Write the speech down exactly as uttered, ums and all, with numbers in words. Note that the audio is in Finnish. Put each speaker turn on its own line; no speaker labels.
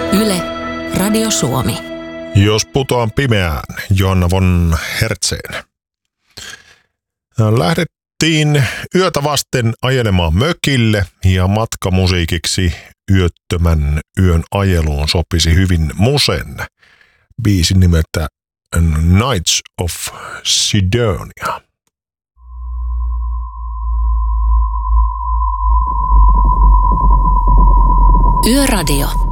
Yle, Radio Suomi.
Jos putoan pimeään, Johanna von Hertzén. Lähdettiin yötä vasten ajelemaan mökille ja matkamusiikiksi yöttömän yön ajeluun sopisi hyvin Musen biisin nimeltä Nights of Sidonia.
Yöradio.